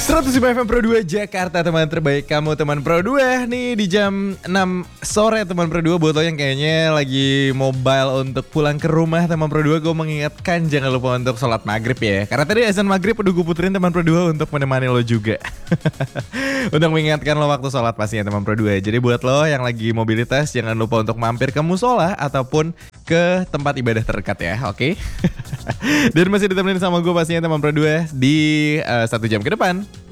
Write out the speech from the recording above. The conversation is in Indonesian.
105 FM Pro 2 Jakarta, teman terbaik kamu, teman Pro 2. Nih di jam 6 sore teman Pro 2, buat lo yang kayaknya lagi mobile untuk pulang ke rumah teman Pro 2, gue mengingatkan jangan lupa untuk sholat maghrib ya. Karena tadi azan maghrib udah gue puterin teman Pro 2 untuk menemani lo juga. Untuk mengingatkan lo waktu sholat pastinya teman Pro 2. Jadi buat lo yang lagi mobilitas jangan lupa untuk mampir ke musola ataupun ke tempat ibadah terdekat ya, oke? Dan masih ditemenin sama gue pastinya teman Pro 2 di 1 jam ke depan.